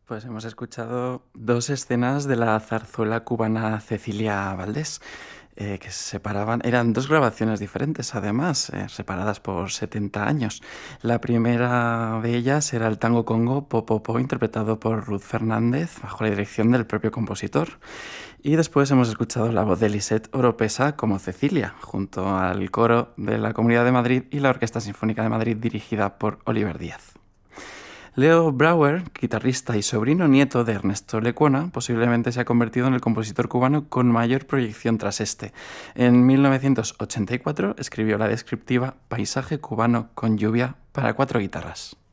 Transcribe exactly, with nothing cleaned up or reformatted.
Pues hemos escuchado dos escenas de la zarzuela cubana Cecilia Valdés, eh, que se separaban, eran dos grabaciones diferentes además, eh, separadas por setenta años. La primera de ellas era el tango Congo Popopó, interpretado por Ruth Fernández, bajo la dirección del propio compositor. Y después hemos escuchado la voz de Lisette Oropesa como Cecilia, junto al coro de la Comunidad de Madrid y la Orquesta Sinfónica de Madrid, dirigida por Oliver Díaz. Leo Brouwer, guitarrista y sobrino nieto de Ernesto Lecuona, posiblemente se ha convertido en el compositor cubano con mayor proyección tras este. En mil novecientos ochenta y cuatro escribió la descriptiva Paisaje cubano con lluvia para cuatro guitarras.